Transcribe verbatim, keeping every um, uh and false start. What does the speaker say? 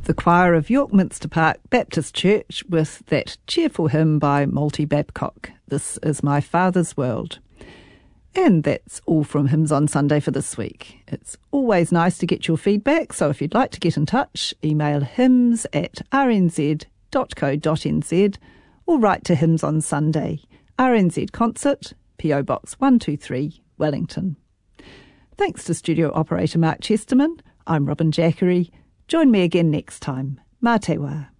The choir of York Minster Park Baptist Church with that cheerful hymn by Malty Babcock, This Is My Father's World. And that's all from Hymns on Sunday for this week. It's always nice to get your feedback, so if you'd like to get in touch, email hymns at r n z dot co dot n z or write to Hymns on Sunday, R N Z Concert, P O Box one two three, Wellington. Thanks to studio operator Mark Chesterman. I'm Robin Jackery. Join me again next time. Mā te wā.